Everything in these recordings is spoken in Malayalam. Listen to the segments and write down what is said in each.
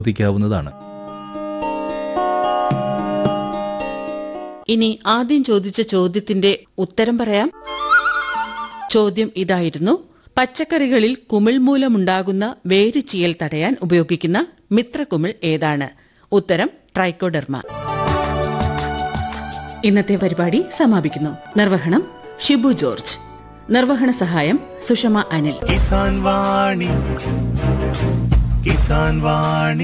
ചോദിക്കാവുന്നതാണ്. ഇനി ആദ്യം ചോദിച്ച ചോദ്യത്തിന്റെ ഉത്തരം പറയാം. ചോദ്യം ഇതായിരുന്നു: പച്ചക്കറികളിൽ കുമിൾ മൂലമുണ്ടാകുന്ന വേരുചീയൽ തടയാൻ ഉപയോഗിക്കുന്ന മിത്രകുമിൾ ഏതാണ്? ഉത്തരം ട്രൈക്കോഡെർമ. ഇന്നത്തെ പരിപാടി സമാപിക്കുന്നു. നിർവഹണം ഷിബു ജോർജ്. നിർവഹണ സഹായം സുഷമ അനിൽ. കിസാൻ വാണി, കിസാൻ വാണി,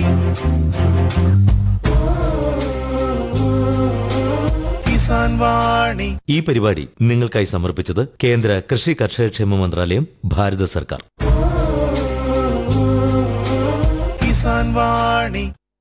കിസാൻ വാണി. ഈ പരിപാടി നിങ്ങൾക്കായി സമർപ്പിച്ചത് കേന്ദ്ര കൃഷി കർഷകക്ഷേമ മന്ത്രാലയം, ഭാരത സർക്കാർ. കിസാൻ വാണി.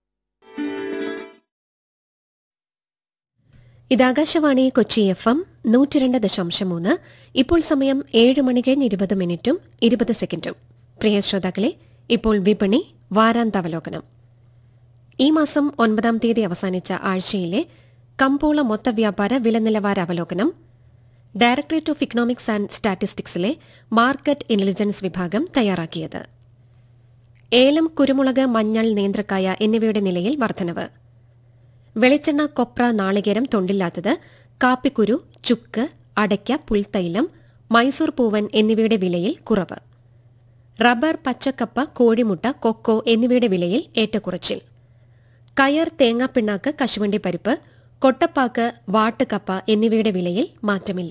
ഇത് ആകാശവാണി കൊച്ചി FM 102.3. ഇപ്പോൾ സമയം 7 മണി കഴിഞ്ഞ് 20 മിനിറ്റും 20 സെക്കൻഡും. പ്രിയ ശ്രോതാക്കളെ, ഇപ്പോൾ വിപണി വാരാന്താവലോകനം. ഈ മാസം 9-ാം തീയതി അവസാനിച്ച ആഴ്ചയിലെ കമ്പോള മൊത്തവ്യാപാര വില നിലവാര അവലോകനം directorate of economics and സ്റ്റാറ്റിസ്റ്റിക്സിലെ market intelligence വിഭാഗം തയ്യാറാക്കിയത്. ഏലം, കുരുമുളക്, മഞ്ഞൾ, നേന്ത്രക്കായ എന്നിവയുടെ നിലയിൽ വർധനവ്. വെളിച്ചെണ്ണ, കൊപ്ര, നാളികേരം, തൊണ്ടില്ലാത്തത്, കാപ്പിക്കുരു, ചുക്ക്, അടയ്ക്ക, പുൽത്തൈലം, മൈസൂർ പൂവൻ എന്നിവയുടെ വിലയിൽ കുറവ്. റബ്ബർ, പച്ചക്കപ്പ, കോഴിമുട്ട, കൊക്കോ എന്നിവയുടെ വിലയിൽ ഏറ്റക്കുറച്ചിൽ. കയർ, തേങ്ങാപ്പിണ്ണാക്ക്, കശുവണ്ടി പരിപ്പ്, കൊട്ടപ്പാക്ക്, വാട്ടുകപ്പ എന്നിവയുടെ വിലയിൽ മാറ്റമില്ല.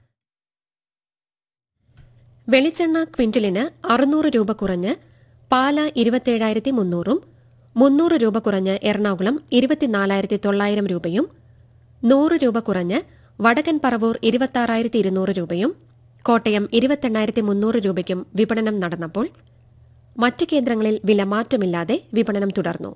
വെളിച്ചെണ്ണ ക്വിന്റലിന് 600 രൂപ കുറഞ്ഞ് പാല 27,300, 300 രൂപ കുറഞ്ഞ് എറണാകുളം 24,900 രൂപയും, 100 രൂപ കുറഞ്ഞ് വടക്കൻ പറവൂർ 26,200 രൂപയും, കോട്ടയം 28,300 രൂപയ്ക്കും വിപണനം നടന്നപ്പോൾ മറ്റ് കേന്ദ്രങ്ങളിൽ വില മാറ്റമില്ലാതെ വിപണനം തുടർന്നു.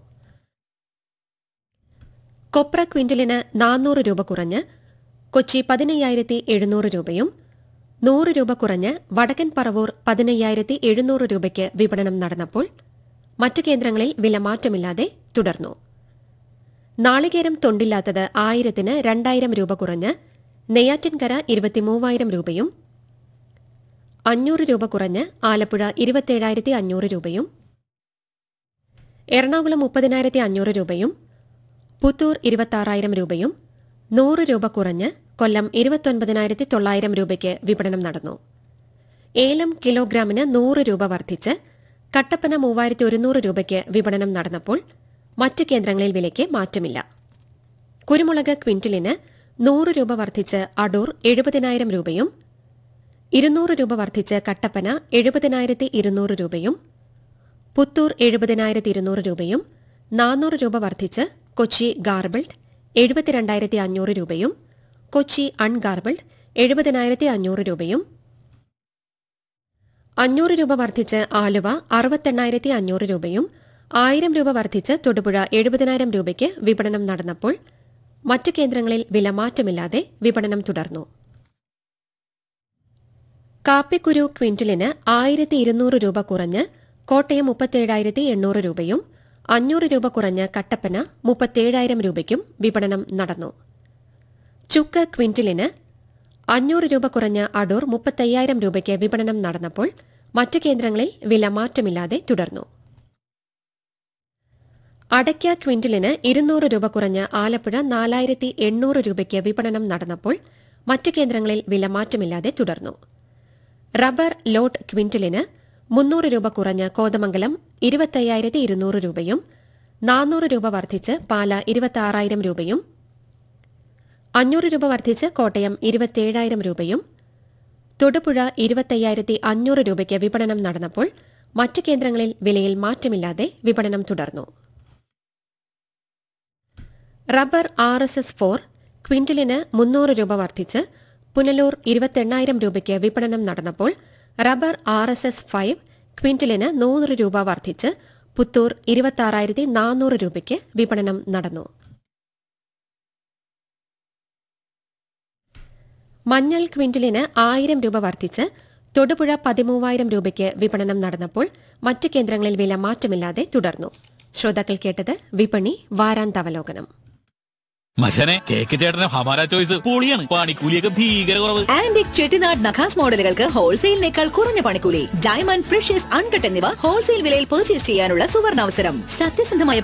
കൊപ്ര ക്വിന്റലിന് 400 രൂപ കുറഞ്ഞ് കൊച്ചി 15,700 രൂപയും, 100 രൂപ കുറഞ്ഞ് വടക്കൻ പറവൂർ 15,700 രൂപയ്ക്ക് വിപണനം നടന്നപ്പോൾ മറ്റു കേന്ദ്രങ്ങളിൽ വില മാറ്റമില്ലാതെ തുടർന്നു. നാളികേരം, തൊണ്ടില്ലാത്തത് 1000-ന് 2,000 രൂപ കുറഞ്ഞ് നെയ്യാറ്റിൻകര 23,000 രൂപയും, 500 രൂപ കുറഞ്ഞ് ആലപ്പുഴ 27,500 രൂപയും, എറണാകുളം 30,500 രൂപയും, പുത്തൂർ 26,000 രൂപയും, 100 രൂപ കുറഞ്ഞ് കൊല്ലം 29,900 രൂപയ്ക്ക് വിപണനം നടന്നു. ഏലം കിലോഗ്രാമിന് 100 രൂപ വർദ്ധിച്ച് കട്ടപ്പന 3,100 രൂപയ്ക്ക് വിപണനം നടന്നപ്പോൾ മറ്റ് കേന്ദ്രങ്ങളിൽ വിലയ്ക്ക് മാറ്റമില്ല. കുരുമുളക് ക്വിന്റലിന് 100 രൂപ വർദ്ധിച്ച് അടൂർ 70,000 രൂപയും, 200 രൂപ വർദ്ധിച്ച് കട്ടപ്പന 70,200 രൂപയും, പുത്തൂർ 70,200 രൂപയും, 400 രൂപ വർദ്ധിച്ച് കൊച്ചി ഗാർബിൾഡ് 72,500 രൂപയും, കൊച്ചി അൺഗാർബിൾഡ് 70,500 രൂപയും, 500 രൂപ വർദ്ധിച്ച് ആലുവ 68,500 രൂപയും, 1000 രൂപ വർദ്ധിച്ച് തൊടുപുഴ 70,000 രൂപയ്ക്ക് വിപണനം നടന്നപ്പോൾ മറ്റു കേന്ദ്രങ്ങളിൽ വില മാറ്റമില്ലാതെ വിപണനം തുടർന്നു. കാപ്പിക്കുരു ക്വിന്റലിന് 1,200 രൂപ കുറഞ്ഞ് കോട്ടയം 37,800 രൂപയും, 500 രൂപ കുറഞ്ഞ് കട്ടപ്പന 37,000 രൂപയ്ക്കും വിപണനം നടന്നു. ചുക്ക് ക്വിന്റലിന് 500 രൂപ കുറഞ്ഞ് അടൂർ 35,000 രൂപയ്ക്ക് വിപണനം നടന്നപ്പോൾ മറ്റു കേന്ദ്രങ്ങളിൽ വില മാറ്റമില്ലാതെ തുടർന്നു. അടയ്ക്ക ക്വിന്റലിന് 200 രൂപ കുറഞ്ഞ് ആലപ്പുഴ 4,800 രൂപയ്ക്ക് വിപണനം നടന്നപ്പോൾ മറ്റു കേന്ദ്രങ്ങളിൽ വില മാറ്റമില്ലാതെ തുടർന്നു. റബ്ബർ ലോട്ട് ക്വിന്റലിന് 300 രൂപ കുറഞ്ഞ് കോതമംഗലം 25,200 രൂപയും, 400 രൂപ വർദ്ധിച്ച് പാല 26,000 രൂപയും, 500 രൂപ വർദ്ധിച്ച് കോട്ടയം 27,000 രൂപയും, തൊടുപുഴ 25,500 രൂപയ്ക്ക് വിപണനം നടന്നപ്പോൾ മറ്റു കേന്ദ്രങ്ങളിൽ വിലയിൽ മാറ്റമില്ലാതെ വിപണനം തുടർന്നു. റബ്ബർ RSS 4 ക്വിന്റലിന് 300 രൂപ വർദ്ധിച്ച് പുനലൂർ 28,000 രൂപയ്ക്ക് വിപണനം നടന്നപ്പോൾ റബ്ബർ RSS 5 ക്വിന്റലിന് 100 രൂപ വർദ്ധിച്ച് പുത്തൂർ 26,400 രൂപയ്ക്ക് വിപണനം നടന്നു. മഞ്ഞൾ ക്വിന്റലിന് 1,000 രൂപ വർദ്ധിച്ച് തൊടുപുഴ 13,000 രൂപയ്ക്ക് വിപണനം നടന്നപ്പോൾ മറ്റ് കേന്ദ്രങ്ങളിൽ വില മാറ്റമില്ലാതെ തുടർന്നു. ശ്രോതാക്കൾ കേട്ടത് വിപണി വാരാന്താവലോകനം. മച്ചനെ കേക്ക് ചേട്ടന് ഹമാര ചോയ്സ് പൊളിയാണ്. പണിക്കൂലിയൊക്കെ ഭീകര കുറവ്. ആന്റിക് ചെട്ടിനാട് നഖാസ് മോഡലുകൾക്ക് ഹോൾസെയിലിനേക്കാൾ കുറഞ്ഞ പണിക്കൂലി. ഡയമണ്ട്, പ്രഷ്യസ്, അൺകട്ട് എന്നിവ ഹോൾസെയിൽ വിലയിൽ പർച്ചേസ് ചെയ്യാനുള്ള സുവർണാവസരം. സത്യസന്ധമായ